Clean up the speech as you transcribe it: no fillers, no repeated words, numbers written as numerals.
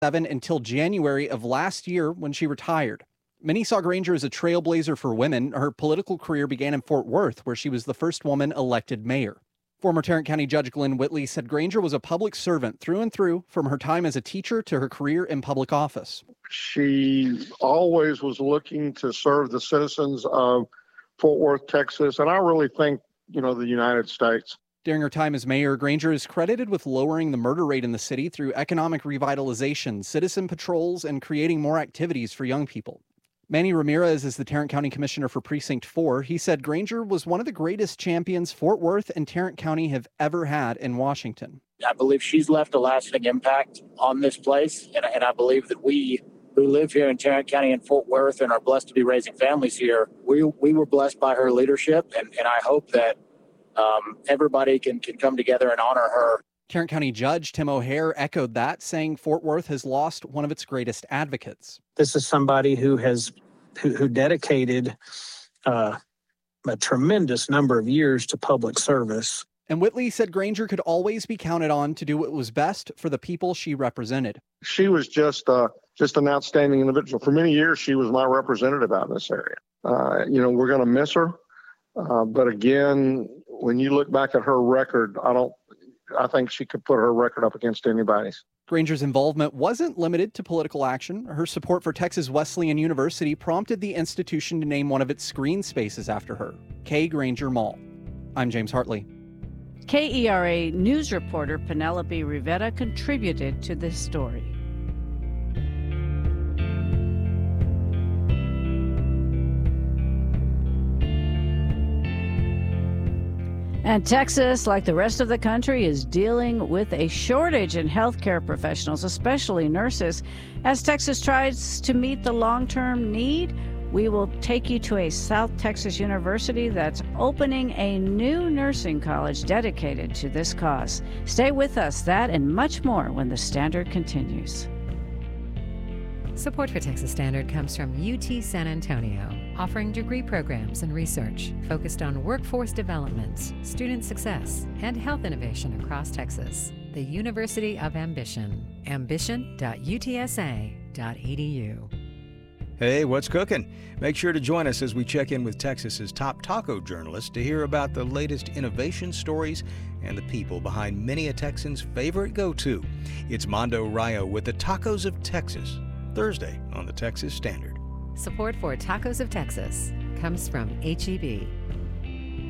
until January of last year when she retired. Many saw Granger as a trailblazer for women. Her political career began in Fort Worth, where she was the first woman elected mayor. Former Tarrant County Judge Glenn Whitley said Granger was a public servant through and through, from her time as a teacher to her career in public office. She always was looking to serve the citizens of Fort Worth, Texas, and I really think, the United States. During her time as mayor, Granger is credited with lowering the murder rate in the city through economic revitalization, citizen patrols, and creating more activities for young people. Manny Ramirez is the Tarrant County Commissioner for Precinct 4. He said Granger was one of the greatest champions Fort Worth and Tarrant County have ever had in Washington. I believe she's left a lasting impact on this place, and I believe that we who live here in Tarrant County and Fort Worth and are blessed to be raising families here, we were blessed by her leadership, and I hope that everybody can come together and honor her. Tarrant County Judge Tim O'Hare echoed that, saying Fort Worth has lost one of its greatest advocates. This is somebody who dedicated a tremendous number of years to public service. And Whitley said Granger could always be counted on to do what was best for the people she represented. She was just an outstanding individual. For many years, she was my representative out in this area. We're going to miss her. But again, when you look back at her record, I think she could put her record up against anybody's. Granger's involvement wasn't limited to political action. Her support for Texas Wesleyan University prompted the institution to name one of its green spaces after her, Kay Granger Mall. I'm James Hartley. KERA news reporter Penelope Rivera contributed to this story. And Texas, like the rest of the country, is dealing with a shortage in healthcare professionals, especially nurses. As Texas tries to meet the long-term need, we will take you to a South Texas university that's opening a new nursing college dedicated to this cause. Stay with us, that and much more when the Standard continues. Support for Texas Standard comes from UT San Antonio, offering degree programs and research focused on workforce development, student success, and health innovation across Texas. The University of Ambition. ambition.utsa.edu. Hey, what's cooking? Make sure to join us as we check in with Texas's top taco journalists to hear about the latest innovation stories and the people behind many a Texan's favorite go-to. It's Mondo Rayo with the Tacos of Texas, Thursday on the Texas Standard. Support for Tacos of Texas comes from HEB.